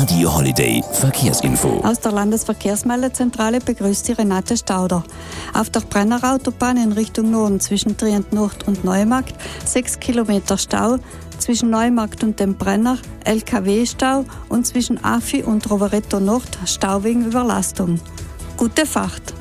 Radio Holiday Verkehrsinfo. Aus der Landesverkehrsmeldezentrale begrüßt Sie Renate Stauder. Auf der Brennerautobahn in Richtung Norden zwischen Trient-Nord und Neumarkt 6 Kilometer Stau, zwischen Neumarkt und dem Brenner LKW-Stau und zwischen Affi und Rovereto Nord Stau wegen Überlastung. Gute Fahrt!